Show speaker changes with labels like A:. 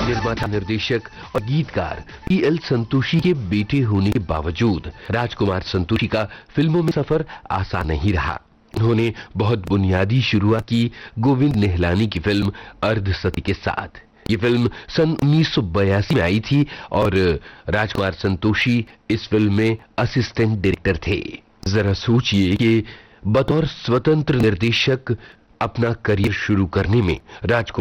A: निर्माता, निर्देशक और गीतकार पीएल संतोषी के बेटे होने के बावजूद राजकुमार संतोषी का फिल्मों में सफर आसान नहीं रहा। उन्होंने बहुत बुनियादी शुरुआत की गोविंद निहलानी की फिल्म अर्धसती के साथ। ये फिल्म सन 1982 में आई थी और राजकुमार संतोषी इस फिल्म में असिस्टेंट डायरेक्टर थे। जरा सोचिए कि बतौर स्वतंत्र निर्देशक अपना करियर शुरू करने में राजकुमार